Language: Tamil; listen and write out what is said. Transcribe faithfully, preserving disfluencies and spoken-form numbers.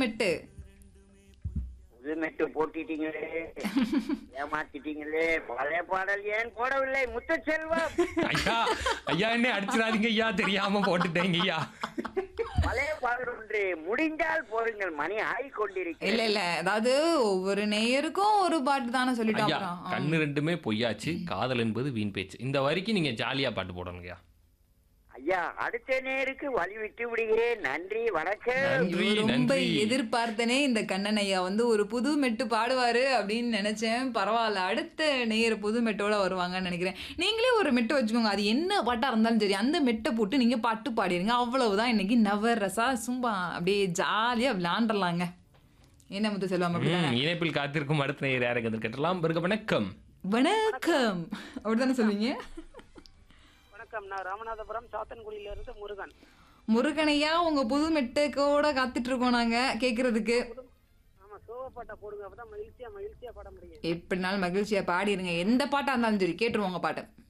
மெட்டு. புது மெட்டு போட்டிட்டீங்களே, ஏமாத்திட்டீங்களே. பழைய பாடல் ஏன் போடவில்லை முத்துச்செல்வம்? ஐயா ஐயா என்ன அடிச்சிடாதீங்க ஐயா, தெரியாம போட்டுட்டேங்க ஐயா. பழைய பாடல் ஒன்று முடிந்தால் போடுங்கள், மணி ஆகி கொண்டிருக்க. இல்ல இல்ல அதாவது ஒவ்வொரு நேயருக்கும் ஒரு பாட்டு தானே சொல்லிட்டோம். ஐயா அப்புறம் கண்ணு ரெண்டுமே பொய்யாச்சு, காதல் என்பது வீண் பேச்சு. இந்த வரைக்கும் நீங்க ஜாலியா பாட்டு போடணுங்கய்யா. ஐயா அடுத்த நேருக்கு வழி விட்டு விடுகிறேன். நன்றி வணக்கம். நன்றி ரொம்ப நன்றி. எதிர்பார்த்தனே இந்த கண்ணன் ஐயா வந்து ஒரு புது மெட்டு பாடுவாரு அப்படின்னு நினைச்சேன். பரவாயில்ல, அடுத்த நேயர் புது மெட்டோட வருவாங்கன்னு நினைக்கிறேன். நீங்களே ஒரு மெட்டு வச்சுக்கோங்க, அது என்ன பாட்டா இருந்தாலும் சரி அந்த மெட்டை போட்டு நீங்க பாட்டு பாடிடுங்க. அவ்வளவுதான். இன்னைக்கு நவரசா சும்மா அப்படியே ஜாலியா விளையாண்டலாங்க. என்ன முத்து செல்வம் அப்படிதானே? ம், இணைப்பில் காத்திருக்கும் அடுத்த நேயர் யாருக்கு கேட்டலாம். பிறகு வணக்கம். வணக்கம் அப்படித்தானே சொல்லுவீங்க? வணக்கம், நான் ராமநாதபுரம் சாத்தன்குடியில இருந்து முருகன். முருகனையா உங்க புது மெட்டுக்கோட காத்துட்டு இருக்கோம் நாங்க கேக்குறதுக்கு. ஆமா, சோகப்பாட்டை போடுங்க, அப்பதான் மகிழ்ச்சியா மகிழ்ச்சியா பாட முடியும். எப்படினாலும் மகிழ்ச்சியா பாடிருங்க. எந்த பாட்டா இருந்தாலும் சரி கேட்டுருவோங்க பாட்டு.